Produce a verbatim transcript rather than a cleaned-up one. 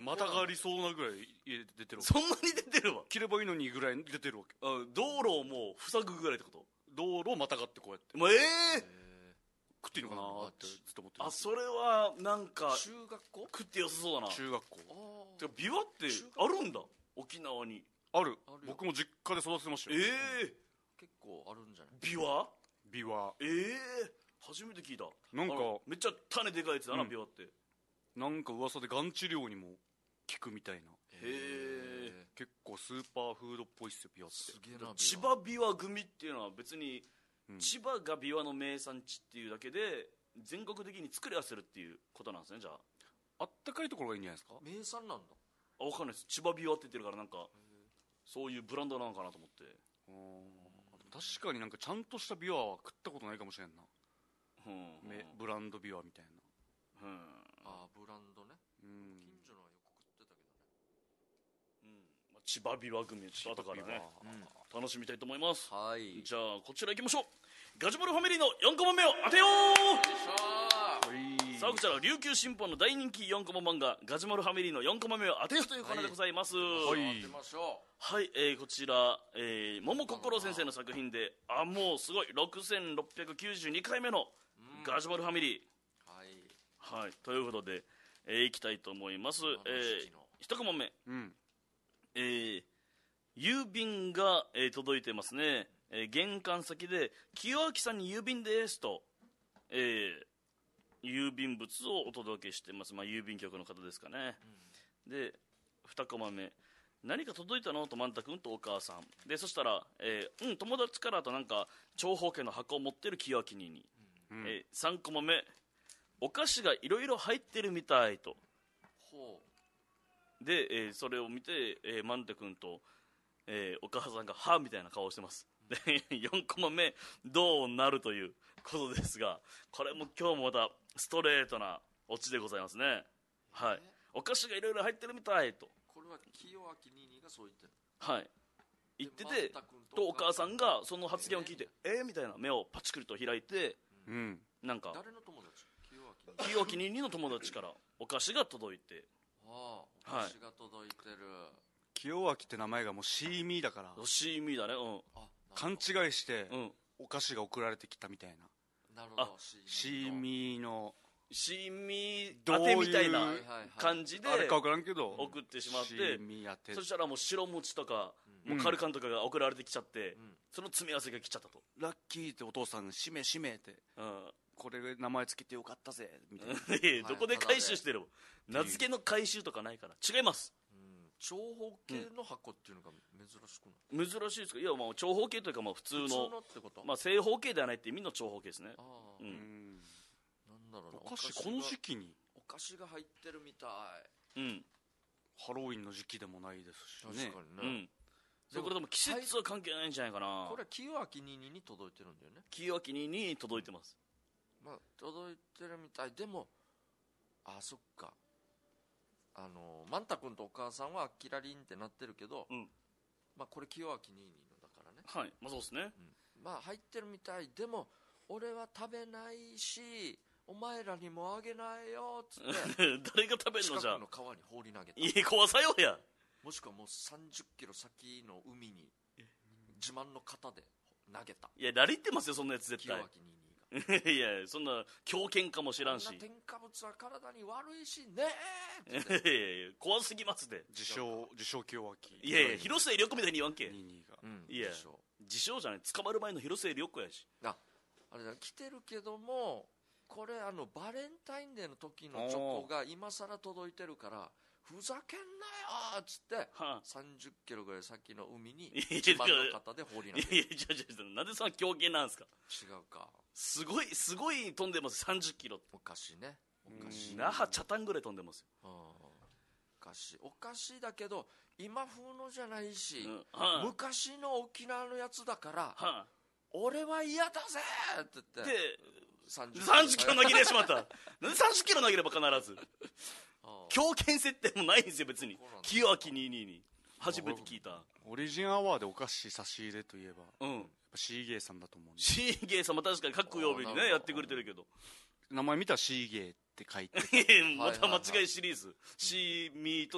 またがりそうなぐらい出てるわけ。そんなに出てるわ。 切ればいいのにぐらい出てるわけ。 あ、道路をもう塞ぐぐらいってこと？ 道路をまたがってこうやって。 もうええー、 食っていいのかなってずっと思ってる。 あ、それはなんか中学校食ってよさそうだな。 中学校。 てかビワってあるんだ、沖縄に。 ある。僕も実家で育ててましたよ。 ええー、 結構あるんじゃない？ ビワビワ。 ええー、初めて聞いた。 なんかめっちゃ種でかいやつだな、うん、ビワって。 なんか噂でがん治療にも効くみたいな。 へえ。 結構スーパーフードっぽいっすよ、ビワって。 すげえな。 千葉ビワ組っていうのは別に、うん、千葉がビワの名産地っていうだけで全国的に作り合わせるっていうことなんですね。じゃああったかいところがいいんじゃないですか。 名産なんだ。 あ、分かんないです。千葉ビワって言ってるからなんかそういうブランドなのかなと思って。 確かになんかちゃんとしたビワは食ったことないかもしれんな、うん、ブランドビワみたいな、 うん、ああブランドね、うん、近所のはよく食ってたけどね、 うん、千葉ビワ組ちょっと後からね、うん、楽しみたいと思います。はい、じゃあこちら行きましょう。ガジュマルファミリーのよんコマ目を当てよう。さあこちら琉球新報の大人気よんコマ漫画ガジュマルファミリーのよんコマ目を当てようというコーナーでございます。はい、 当てましょう。 はい、えー、こちら、えー、桃心先生の作品で、あ、もうすごいろくせんろっぴゃくきゅうじゅうにかいめのガジュマルファミリー、うん、はい、はい、ということで、えー、いきたいと思います。えー、いちコマ目、うん、えー、郵便が、えー、届いてますね。えー、玄関先で清明さんに郵便ですと、えー、郵便物をお届けしてます。まあ、郵便局の方ですかね、うん、でにコマ目、何か届いたのとマンタ君とお母さんで、そしたら、えー、うん友達からとなんか長方形の箱を持ってる清明にに、うん、えー、さんコマ目、お菓子がいろいろ入ってるみたいと。ほうで、えー、それを見て、えー、マンタ君と、えー、お母さんがはみたいな顔をしてます。でよんコマ目、どうなるということですが、これも今日もまたストレートなオチでございますね。はい、お菓子がいろいろ入ってるみたいと。 これは清明ににがそう言ってる。 はい、言ってて、とお母さんがその発言を聞いて、えー、えー、みたいな目をパチクリと開いて、うん、なんか誰の友達？ 清明ににの友達からお菓子が届いて、 ああ、お菓子が届いてる、はい、 清明って名前がもうシーミーだから、 シーミーだね、うん、 あ勘違いして、うん、お菓子が送られてきたみたいな。 なるほど。 シーミーのシーミー当てみたいな感じであれか分からんけど送ってしまって、 シーミー当て、 そしたらもう白餅とか、うん、もうカルカンとかが送られてきちゃって、うん、その詰め合わせが来ちゃったと。 ラッキーってお父さんしめしめって、うん、これ名前つけてよかったぜみたいなどこで回収してるの、名付けの回収とかないから。違います、 長方形の箱っていうのが珍しくない？ 珍しいですか？いや、まあ長方形というかまあ普通の、 普通のってこと？ まあ正方形ではないって意味の長方形ですね。ああ、うん、 なんだろうな、お菓子この時期にお菓子が入ってるみたい。うん、 ハロウィンの時期でもないですしね。 確かにね、うん、それこれでも季節は関係ないんじゃないかな。 これは清明ににに届いてるんだよね。 清明ににに届いてます、 まあ届いてるみたい。でもあ、そっか、あのマンタ君とお母さんはキラリンってなってるけど、うん、まあこれ清明ににのだからね。 はい、まあそうですね、 うん、まあ入ってるみたい。でも俺は食べないしお前らにもあげないよっつって誰が食べるのじゃあ。 近くの川に放り投げた。 いい怖さよや。 もしくはもうさんじゅっキロ先の海に自慢の型で投げた。 いや、ラリってますよそんなやつ絶対。 清明ににがいや、そんな狂犬かもしらんし。 そんな添加物は体に悪いしねえっていやいや怖すぎますで。 自称自称清明。 いやいや、広末涼子みたいに言わんけ。 ににが、 うん、いや自称じゃない、捕まる前の広末涼子やし。 ああれだ、来てるけどもこれあのバレンタインデーの時のチョコが今更届いてるからふざけんなよっつって、はあ、さんじゅっキロぐらい先の海に自慢の方で放り投げる。 いやいやいやいや、なんでそんな狂犬なんですか。 違うか、 すごいすごい飛んでます。さんじゅっキロ。 お菓子ね、お菓子、 那覇茶炭ぐらい飛んでますよ。 お菓子お菓子だけど今風のじゃないし、うん、はあ、昔の沖縄のやつだから、はあ、俺は嫌だぜって言ってでさんじゅっキロ投げれしまった。なんでさんじゅっキロ投げれば必ず狂犬設定もないんですよ別に。清明ににに初めて聞いた。 オリジンアワーでお菓子差し入れといえば、うん、やっぱシーゲーさんだと思うんで。 シーゲーさんも確かに各曜日にねやってくれてるけど、 名前見たらシーゲーって書いてまた間違いシリーズ、シーミーと